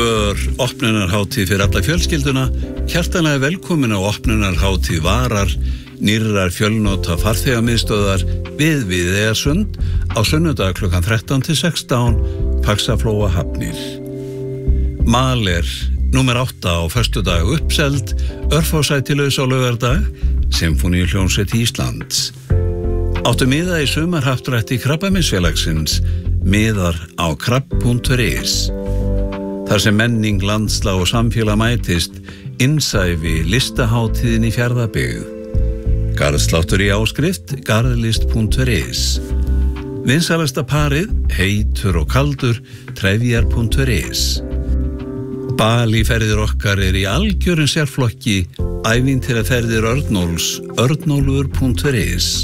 Vör opnunarhátíð fyrir alla fjölskylduna, hjartanlega velkomin á opnunarhátíð Varar, nýrrar fjölnota farþegamiðstöðar við Viðeyjarsund á sunnudag klukkan 13 til 16, Faxaflóa Hafnir. Maler, númer 8 á föstudag uppseld, örfásætilaus á laugardag, Sinfóníuhljómsveit Íslands. Áttu miða í sumarhappdrætti Krabbameinsfélagsins, miðar á krabb.is. Þar sem menning, landslag og samfélag mætist, innsæfi listahátíðin í Fjarðabyggð. Garðsláttur í áskrift, garðlist.is. Vinsælasta parið, heitur og kaldur, trefjar.is. Balíferðir okkar í algjörum sérflokki, ævintýraferðir Örnóls, örnólfur.is.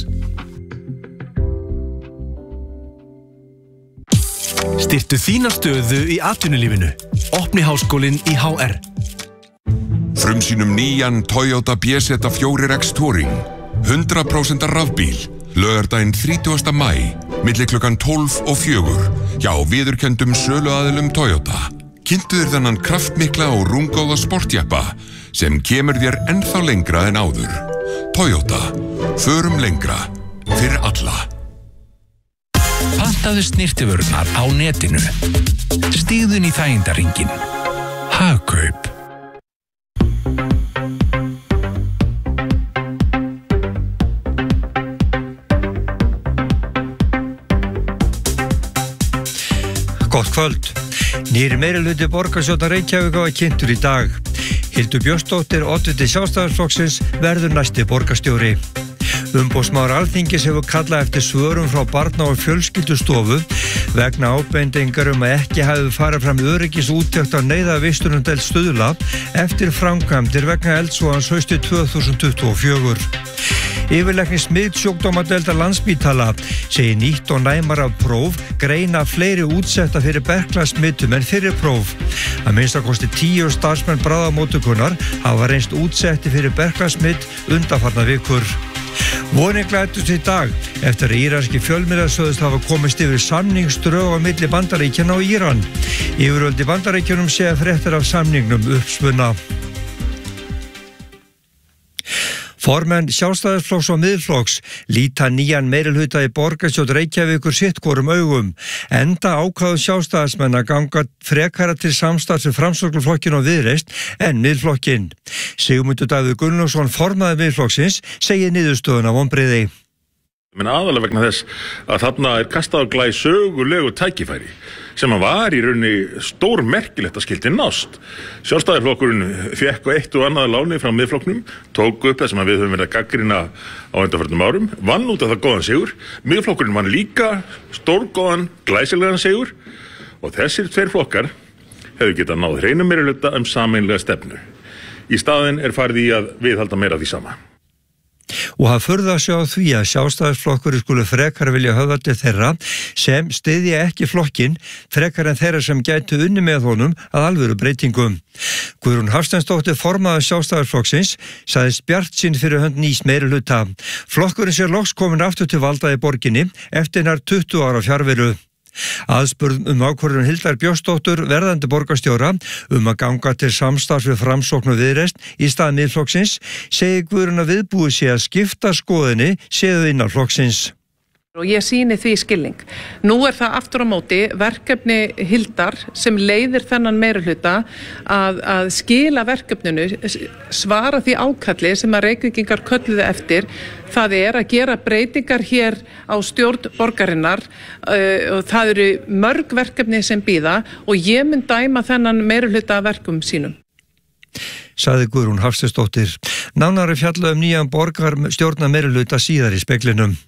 Styrktu þína stöðu í atvinnulífinu. Opni háskólinn í HR. Frumsýnum nýjan Toyota BZ4X Touring. 100% rafbíl. Laugardaginn 30. maí, milli klukkan 12 og 4, hjá viðurkenndum söluaðilum Toyota. Kynntu þér þennan kraftmikla og rúmgóða sportjeppa sem kemur þér ennþá lengra en áður. Toyota. Förum lengra. Fyrir alla. Pantaðu snyrtivörurnar á netinu. Stígðu inn í þægindarhringinn. Hagkaup. Gott kvöld. Nýr meirihluti borgarstjórnar Reykjavíkur var kynntur í dag. Hildur Björnsdóttir, oddviti Sjálfstæðisflokksins, verður næsti borgarstjóri. Umboðsmaður Alþingis hefur kallað eftir svörum frá Barna- og fjölskyldustofu vegna ábendingar að ekki hafi farið fram öryggisúttekt á neyðarvistunardeild Stuðla eftir framkvæmdir vegna eldsvoðans haustið 2024. Yfirlæknir smitsjúkdómadeildar Landspítala segir nýtt og næmara próf greina fleiri útsetta fyrir berklasmitum en fyrir próf. Að minnstakosti 10 starfsmenn bráðamóttökunnar hafa reynst útsetti fyrir berklasmit undanfarna vikur. Vonir glæddust í dag eftir að íranski fjölmiðlar sögðust hafa komist yfir samningsdrög á milli Bandaríkjanna og Íran. Yfirvöld í Bandaríkjunum segja fréttir af samningnum uppspunna. Formenn Sjálfstæðisflokks og Miðflokks líta nýjan meirihluta í borgarstjórn Reykjavíkur sitt hvorum augum, enda ákváðu Sjálfstæðismenn að ganga frekara til samstarfs við Framsóknarflokkinn og Viðreisn en Miðflokkinn. Sigmundur Davíð Gunnlaugsson, formaður Miðflokksins, segir niðurstöðuna vonbrigði. Men aðalega vegna þess að þarna kastað á glæ sögulegu tækifæri sem að var í rauninni stór merkilegt að skildi nást. Sjálfstæðisflokkurinn fékk eitt og annað láni frá Miðflokknum, tók upp það sem við höfum verið að gagnrýna á undanförnum árum, vann út af það góðan sigur. Miðflokkurinn vann líka stórgóðan, glæsilegan sigur og þessir tveir flokkar hefðu getað náð hreinum meirihluta sameiginlega stefnu. Í staðinn farið í að viðhalda meira því sama. Og það furða sig á því að Sjálfstæðisflokkurinn skuli frekar vilja höfða til þeirra sem styðja ekki flokkinn frekar en þeirra sem gætu unni með honum að alvöru breytingum. Guðrún Hafsteinsdóttir, formaður Sjálfstæðisflokksins, sagðist bjartsýn fyrir hönd nýs meirihluta. Flokkurinn sé loks komin aftur til valda í borginni eftir nær 20 ára fjarveru. Aðspurð ákvörðun Hildar Björnsdóttur, verðandi borgarstjóra, að ganga til samstarfs við Framsókn og Viðreisn í stað Miðflokksins, segir Guðrún að viðbúið sé að skipta skoðinni séu innan flokksins. Og ég sýni því skilning. Nú það aftur á móti verkefni Hildar sem leiðir þennan meirihluta að skila verkefninu, svara því ákalli sem að Reykvíkingar kölluðu eftir. Það að gera breytingar hér á stjórn borgarinnar og það eru mörg verkefni sem bíða og ég mun dæma þennan meirihluta verkum sínum. Sagði Guðrún Hafsteinsdóttir. Nánari fjalla nýjan borgarstjórnar meirihluta síðar í speglinum.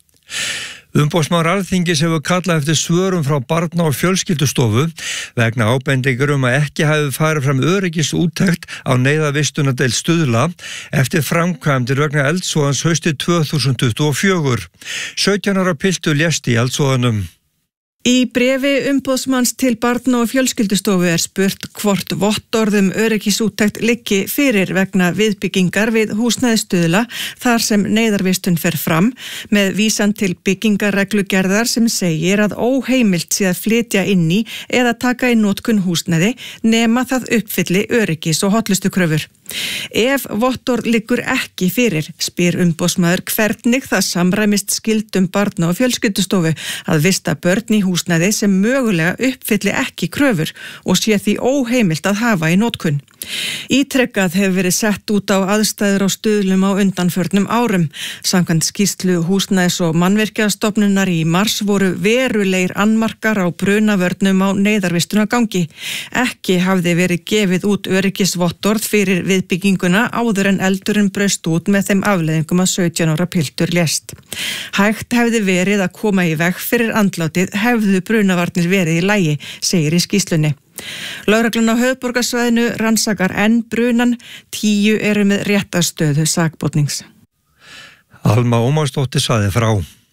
Umboðsmaður Alþingis hefur kallað eftir svörum frá Barna- og fjölskyldustofu vegna ábendingar að ekki hafi farið fram öryggisúttekt á neyðarvistunardeild Stuðla eftir framkvæmdir vegna eldsvoðans haustið 2024. 17 ára piltur lést í eldsvoðanum. Í bréfi umboðsmanns til Barna- og fjölskyldustofu spurt hvort vottorðum öryggisúttekt liggi fyrir vegna viðbyggingar við húsnæðisstuðla þar sem neyðarvistun fer fram með vísan til byggingarreglugerðar sem segir að óheimilt sé að flytja inn í eða taka í notkun húsnæði nema það uppfylli öryggis- og hollustukröfur. Ef vottorð liggur ekki fyrir, spyr umboðsmaður hvernig það samræmist skyldum Barna- og fjölskyldustofu að vista börn í húsnæði sem mögulega uppfylli ekki kröfur og sé því óheimilt að hafa í notkun. Ítrekkað hefur verið sett út á aðstæður á stuðlum á undanförnum árum. Samkvæmt skýrslu Húsnæðis- og mannvirkjastofnunar í mars voru verulegir annmarkar á brunavörnum á neyðarvistunargangi. Ekki hafði verið gefið út öryggisvottorð fyrir viðbygginguna áður en eldurinn braust út með þeim afleiðingum að 17 ára piltur lést. Hægt hefði verið að koma í veg fyrir andlátið hefðu brunavarnir verið í lagi, segir í skýrslunni. Lögreglan á höfuðborgarsvæðinu rannsakar enn brunan, 10 eru með réttarstöðu sakbornings. Alma Ómarsdóttir sagði frá.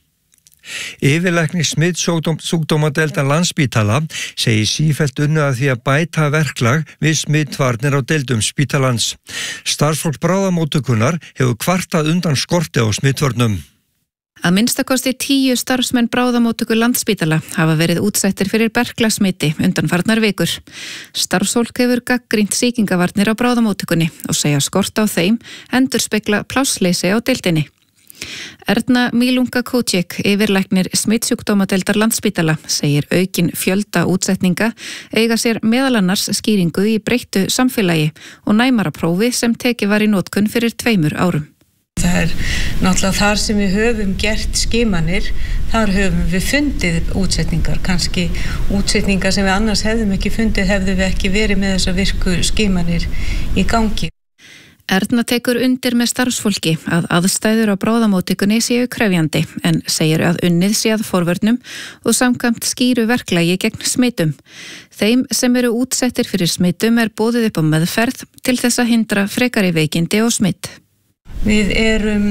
Yfirlæknir smitsjúkdómadeildar Landspítala segir sífellt unnið að því að bæta verklag við smitvarnir á deildum spítalans. Starfsfólk bráðamóttökunnar hefur kvartað undan skorti á smitvarnum. Að minnstakosti 10 starfsmenn bráðamóttöku Landspítala hafa verið útsettir fyrir berklasmiti undanfarnar vikur. Starfsfólk hefur gagnrýnt sýkingavarnir á bráðamóttökunni og segja skort á þeim endurspegla plássleysi á deildinni. Erna Mílunga Kóček, yfirlæknir smitsjúkdómadeildar Landspítala, segir aukin fjölda útsetninga eiga sér meðal annars skýringu í breyttu samfélagi og næmara prófi sem tekið var í notkun fyrir 2 árum. Það náttúrulega þar sem við höfum gert skimanir, þar höfum við fundið útsetningar, kannski útsetningar sem við annars hefðum ekki fundið hefðum við ekki verið með þessar virku skimanir í gangi. Erna tekur undir með starfsfólki að aðstæður á bráðamóttökunni séu krefjandi en segir að unnið sé að forvörnum og samkvæmt skýru verklagi gegn smitum. Þeim sem eru útsettir fyrir smitum boðið upp á meðferð til þess að hindra frekari veikindi og smitt. Við erum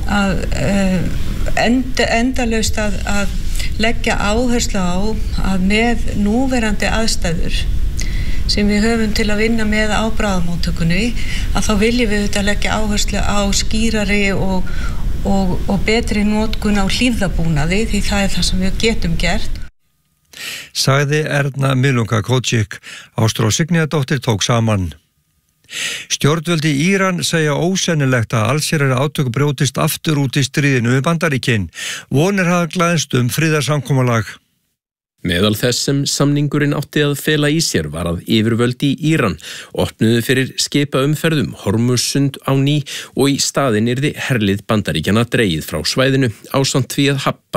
endalaust að leggja áherslu á að með núverandi aðstæður sem við höfum til að vinna með á bráðamóttökunni, að þá viljum við þetta leggja áherslu á skýrari og betri notkun á hlífðabúnaði því það það sem við getum gert. Sagði Erna Mílunga Kóček. Ástrós Signíðardóttir tók saman. Stjórnvöld í Íran segja ósennilegt að allsherjar átök brjótist aftur út í stríðinu við Bandaríkin. Vonir hafa glæðst friðarsamkomulag. Meðal þess sem samningurinn átti að fela í sér var að yfirvöld í Íran opnuðu fyrir skipaumferðum Hormuzsund á ný og í staðinn yrði herlið Bandaríkjanna dregið frá svæðinu ásamt því að hafna